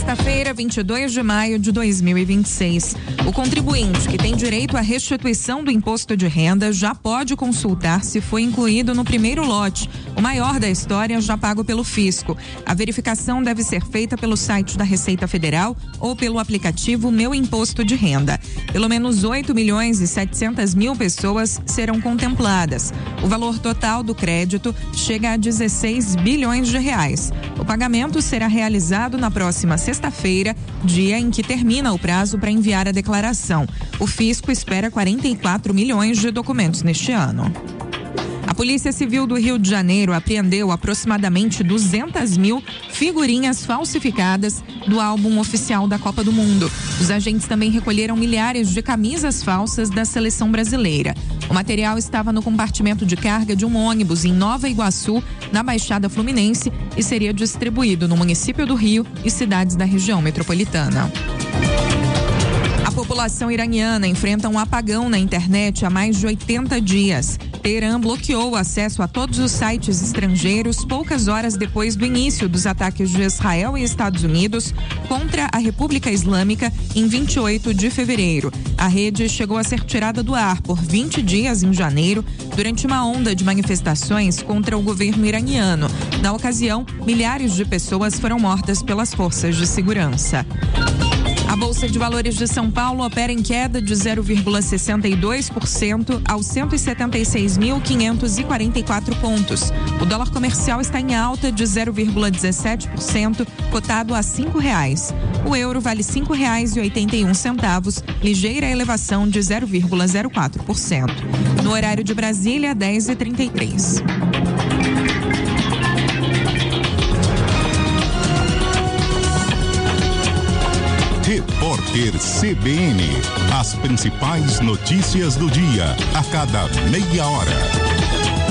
Sexta-feira, 22 de maio de 2026. O contribuinte que tem direito à restituição do imposto de renda já pode consultar se foi incluído no primeiro lote, o maior da história já pago pelo fisco. A verificação deve ser feita pelo site da Receita Federal ou pelo aplicativo Meu Imposto de Renda. Pelo menos 8.700.000 pessoas serão contempladas. O valor total do crédito chega a 16 bilhões de reais. O pagamento será realizado na próxima sexta-feira, dia em que termina o prazo para enviar a declaração. O fisco espera 44 milhões de documentos neste ano. A Polícia Civil do Rio de Janeiro apreendeu aproximadamente 200.000 figurinhas falsificadas do álbum oficial da Copa do Mundo. Os agentes também recolheram milhares de camisas falsas da seleção brasileira. O material estava no compartimento de carga de um ônibus em Nova Iguaçu, na Baixada Fluminense, e seria distribuído no município do Rio e cidades da região metropolitana. A população iraniana enfrenta um apagão na internet há mais de 80 dias. Teherã bloqueou o acesso a todos os sites estrangeiros poucas horas depois do início dos ataques de Israel e Estados Unidos contra a República Islâmica em 28 de fevereiro. A rede chegou a ser tirada do ar por 20 dias em janeiro, durante uma onda de manifestações contra o governo iraniano. Na ocasião, milhares de pessoas foram mortas pelas forças de segurança. A Bolsa de Valores de São Paulo opera em queda de 0,62% aos 176.544 pontos. O dólar comercial está em alta de 0,17%, cotado a R$5. O euro vale R$5,81, ligeira elevação de 0,04%. No horário de Brasília, 10h33. Repórter CBN. As principais notícias do dia, a cada meia hora.